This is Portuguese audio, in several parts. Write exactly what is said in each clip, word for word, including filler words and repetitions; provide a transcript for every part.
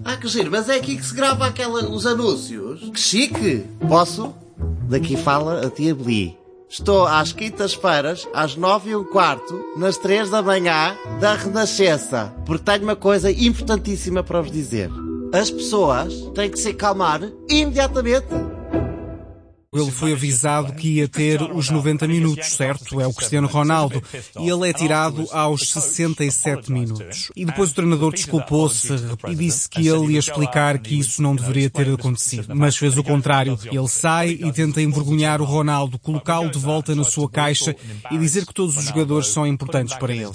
Ah, que giro, mas é aqui que se grava aquela, os anúncios. Que chique! Posso? Daqui fala a tia Beli. Estou às quintas-feiras, às nove e um quarto, nas três da manhã, da Renascença. Porque tenho uma coisa importantíssima para vos dizer. As pessoas têm que se acalmar imediatamente. Ele foi avisado que ia ter os noventa minutos, certo? É o Cristiano Ronaldo. E ele é tirado aos sessenta e sete minutos. E depois o treinador desculpou-se e disse que ele ia explicar que isso não deveria ter acontecido. Mas fez o contrário. Ele sai e tenta envergonhar o Ronaldo, colocá-lo de volta na sua caixa e dizer que todos os jogadores são importantes para ele.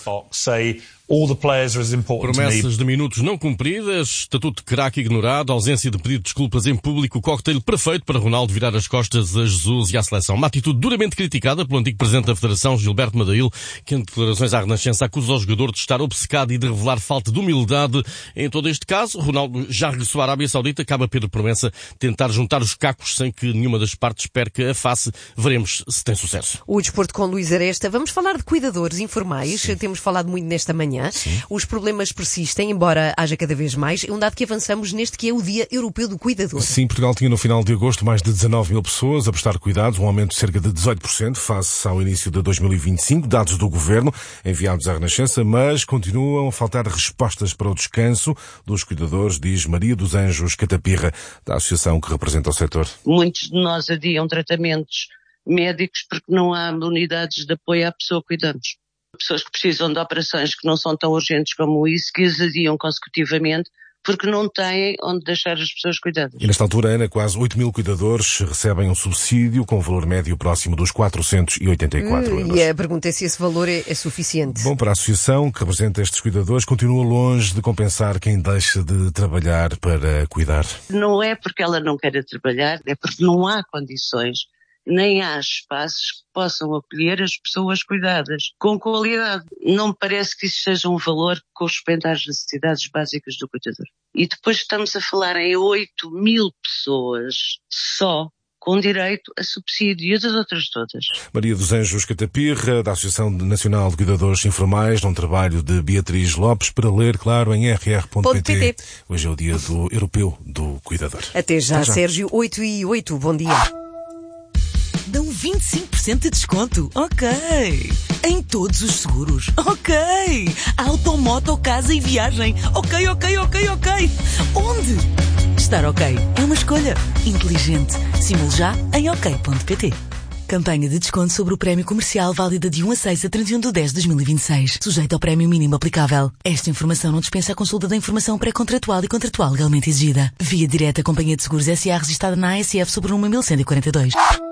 Promessas de minutos não cumpridas, estatuto de craque ignorado, ausência de pedido de desculpas em público, o cocktail perfeito para Ronaldo virar as costas a Jesus e à seleção. Uma atitude duramente criticada pelo antigo presidente da Federação, Gilberto Madail, que em declarações à Renascença acusa o jogador de estar obcecado e de revelar falta de humildade. Em todo este caso, Ronaldo já regressou à Arábia Saudita, cabe a Pedro Promessa tentar juntar os cacos sem que nenhuma das partes perca a face. Veremos se tem sucesso. O desporto com Luís Aresta. Vamos falar de cuidadores informais. Sim. Temos falado muito nesta manhã. Sim. Os problemas persistem, embora haja cada vez mais. É um dado que avançamos neste que é o Dia Europeu do Cuidador. Sim, Portugal tinha no final de agosto mais de dezanove mil pessoas a prestar cuidados, um aumento de cerca de dezoito por cento face ao início de dois mil e vinte e cinco, dados do Governo enviados à Renascença, mas continuam a faltar respostas para o descanso dos cuidadores, diz Maria dos Anjos Catapirra, da associação que representa o setor. Muitos de nós adiam tratamentos médicos porque não há unidades de apoio à pessoa cuidamos. Pessoas que precisam de operações que não são tão urgentes como isso, que as adiam consecutivamente, porque não têm onde deixar as pessoas cuidadas. E nesta altura, Ana, quase oito mil cuidadores recebem um subsídio com valor médio próximo dos quatrocentos e oitenta e quatro euros. E a pergunta é se esse valor é, é suficiente. Bom, para a associação que representa estes cuidadores, continua longe de compensar quem deixa de trabalhar para cuidar. Não é porque ela não queira trabalhar, é porque não há condições, nem há espaços que possam acolher as pessoas cuidadas com qualidade. Não me parece que isso seja um valor que corresponda às necessidades básicas do cuidador. E depois estamos a falar em oito mil pessoas só com direito a subsídio e as outras todas. Maria dos Anjos Catapirra, da Associação Nacional de Cuidadores Informais, num trabalho de Beatriz Lopes, para ler, claro, em r r ponto p t. Hoje é o dia do Europeu do Cuidador. Até já, Até já. Sérgio. oito e oito, bom dia. Dão vinte e cinco por cento de desconto. Ok. Em todos os seguros. Ok. Auto, moto, casa e viagem. Ok, ok, ok, ok. Onde? Estar ok é uma escolha inteligente. Simule já em ok ponto p t. Campanha de desconto sobre o prémio comercial válida de um a seis a trinta e um de dez de dois mil e vinte e seis. Sujeito ao prémio mínimo aplicável. Esta informação não dispensa a consulta da informação pré-contratual e contratual legalmente exigida. Via direta Companhia de Seguros S A registada na A S F sobre o número mil cento e quarenta e dois.